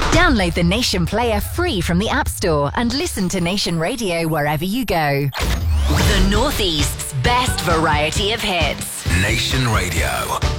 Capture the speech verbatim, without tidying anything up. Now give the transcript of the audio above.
Download the Nation Player free from the App Store and listen to Nation Radio wherever you go. The Northeast's best variety of hits. Nation Radio.